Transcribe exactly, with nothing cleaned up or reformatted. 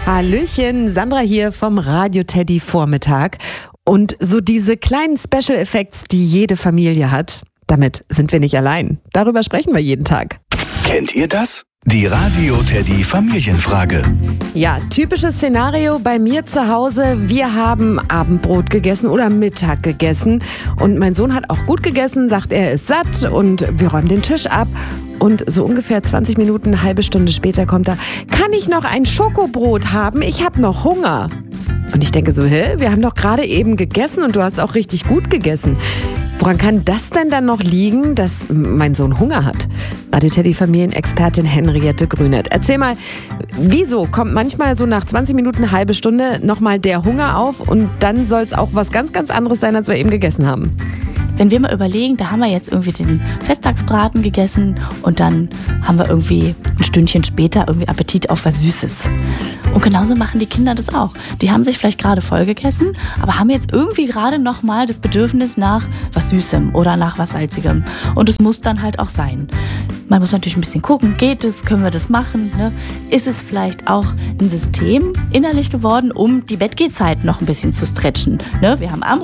Hallöchen, Sandra hier vom Radio Teddy Vormittag. Und so diese kleinen Special Effects, die jede Familie hat, damit sind wir nicht allein. Darüber sprechen wir jeden Tag. Kennt ihr das? Die Radio Teddy Familienfrage. Ja, typisches Szenario bei mir zu Hause. Wir haben Abendbrot gegessen oder Mittag gegessen. Und mein Sohn hat auch gut gegessen, sagt, er ist satt und wir räumen den Tisch ab. Und so ungefähr zwanzig Minuten, eine halbe Stunde später kommt er, kann ich noch ein Schokobrot haben? Ich habe noch Hunger. Und ich denke so, hä, wir haben doch gerade eben gegessen und du hast auch richtig gut gegessen. Woran kann das denn dann noch liegen, dass mein Sohn Hunger hat? Radio Teddy Familienexpertin Henriette Grünert. Erzähl mal, wieso kommt manchmal so nach zwanzig Minuten, eine halbe Stunde nochmal der Hunger auf und dann soll es auch was ganz, ganz anderes sein, als wir eben gegessen haben? Wenn wir mal überlegen, da haben wir jetzt irgendwie den Festtagsbraten gegessen und dann haben wir irgendwie ein Stündchen später irgendwie Appetit auf was Süßes. Und genauso machen die Kinder das auch. Die haben sich vielleicht gerade voll gegessen, aber haben jetzt irgendwie gerade nochmal das Bedürfnis nach was Süßem oder nach was Salzigem. Und es muss dann halt auch sein. Man muss natürlich ein bisschen gucken, geht es, können wir das machen? Ne? Ist es vielleicht auch ein System innerlich geworden, um die Bettgehzeit noch ein bisschen zu stretchen? Ne? Wir haben Armbrot